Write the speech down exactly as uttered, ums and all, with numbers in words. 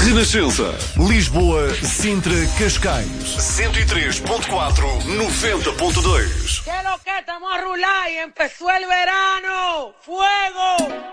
Renascença. Lisboa, Sintra, Cascais. cento e três ponto quatro, noventa ponto dois. ¿Qué es lo que estamos a rular y empezó el verano? ¡Fuego!